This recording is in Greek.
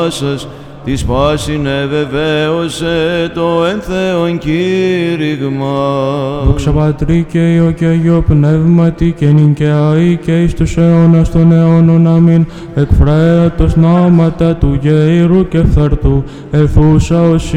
πάσας, της πάσιν ευεβαίωσε το εν Θεόν κήρυγμα. Δόξα Πατρί και Υιό και Αγιό Πνεύματι και νυν και αεί και εις τους αιώνας των αιώνων αμήν. Εκφραίατος νόματα του γέηρου και φθαρτού, ελθούσα ως